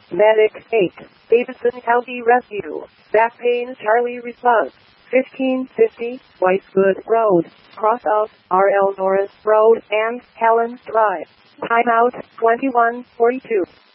Medic 8. Davidson County Rescue. Back pain Charlie response. 1550 Whitewood Road. Cross out R.L. Norris Road and Helen Drive. Timeout 21:42.